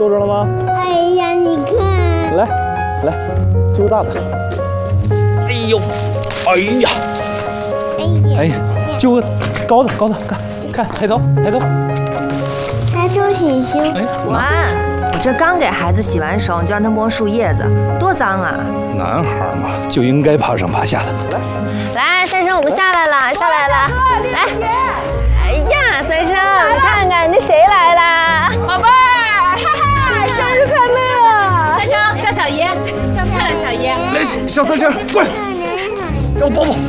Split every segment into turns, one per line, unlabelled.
够着了吗？
哎呀，你看，
来，揪大的。哎呦，哎呀，哎呀，揪个高的，看，抬头。
还做醒醒。
哎，
哇，我这刚给孩子洗完手，你就让他摸树叶子，多脏啊！
男孩嘛，就应该爬上爬下的。
来，三生，我们下来了。来，哎呀，三生，你看看这谁来了？
宝贝儿，哈哈，生日快乐！三生，叫小爷，叫漂亮小爷。
来，小三生，过来，让我抱抱。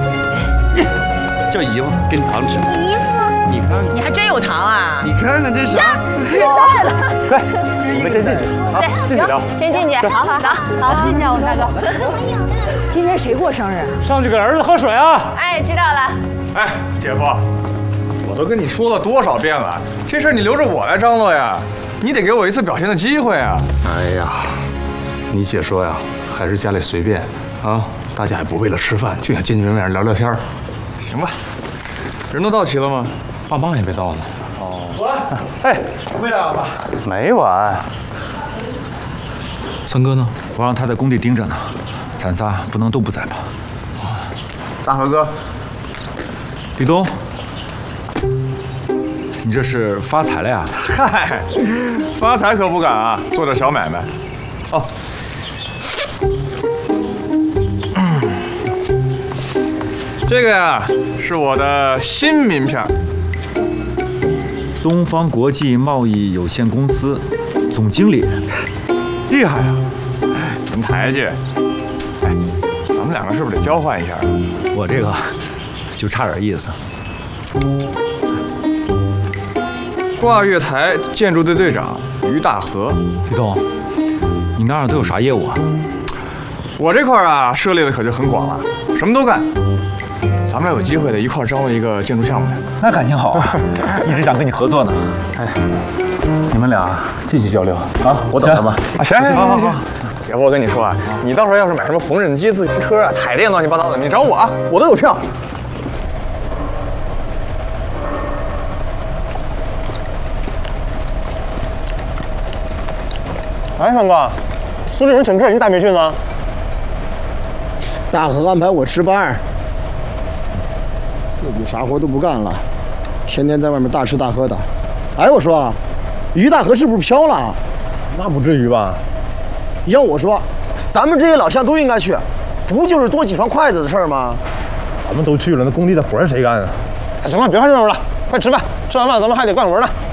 叫姨夫，给你糖吃。
姨夫，
你看，
你还真有糖啊！
你看看这啥？来，我们先进去，好，进去聊。
先进去，好，
好，进去啊，我们大哥。今天谁过生日？
上去给儿子喝水啊！
哎，知道了。
哎，姐夫，我都跟你说了多少遍了，这事儿你留着我来张罗呀，你得给我一次表现的机会啊！
哎呀，你姐说呀，还是家里随便啊，大家也不为了吃饭，就想见见面聊聊天。
行吧，人都到齐了吗？
爸妈也没到呢。
完，
哎，
没来完吧？
没完。三哥呢？
我让他在工地盯着呢，咱仨不能都不在吧？
大河哥，
李东，你这是发财了呀？
嗨，发财可不敢啊，做点小买卖。哦，这个呀是我的新名片，
东方国际贸易有限公司总经理，厉害啊！
您抬举。哎，咱们两个是不是得交换一下？
我这个就差点意思。
挂月台建筑队队长于大河。
李东，你那儿都有啥业务啊？
我这块啊涉猎的可就很广了，什么都干。咱们俩有机会的一块张罗一个建筑项目来。
那感情好啊，一直想跟你合作呢。哎，你们俩继续交流啊，我等他们。
啊，行，姐夫，我跟你说啊，你到时候要是买什么缝纫机、自行车啊、彩电乱七八糟的，你找我啊，我都有票。
哎，三哥，苏立人整个你咋没去呢？
大河安排我值班，自己啥活都不干了，天天在外面大吃大喝的。哎，我说，于大河是不是飘了？
那不至于吧？
要我说，咱们这些老乡都应该去，不就是多几双筷子的事儿吗？
咱们都去了，那工地的活儿谁干啊？
行了，别看热闹了，快吃饭，吃完饭咱们还得干活呢。